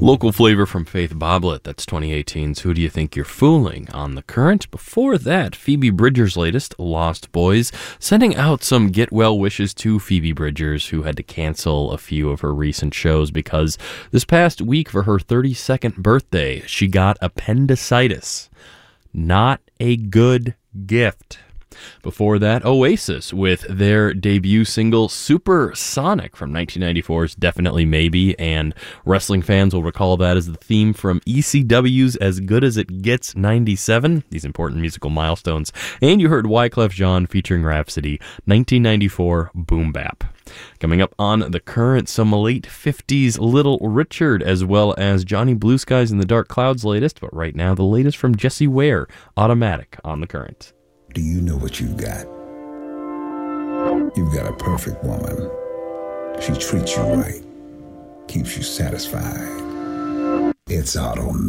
Local flavor from Faith Boblet. That's 2018's Who Do You Think You're Fooling on The Current. Before that, Phoebe Bridgers' latest, Lost Boys, sending out some get well wishes to Phoebe Bridgers, who had to cancel a few of her recent shows because this past week for her 32nd birthday, she got appendicitis. Not a good gift. Before that, Oasis with their debut single Supersonic from 1994's Definitely Maybe, and wrestling fans will recall that as the theme from ECW's As Good As It Gets 97, these important musical milestones. And you heard Wyclef Jean featuring Rhapsody, 1994 Boom Bap. Coming up on The Current, some late 50s Little Richard, as well as Johnny Blue Skies and the Dark Clouds latest, but right now the latest from Jessie Ware, Automatic on The Current. Do you know what you've got? You've got a perfect woman. She treats you right, keeps you satisfied. It's automatic.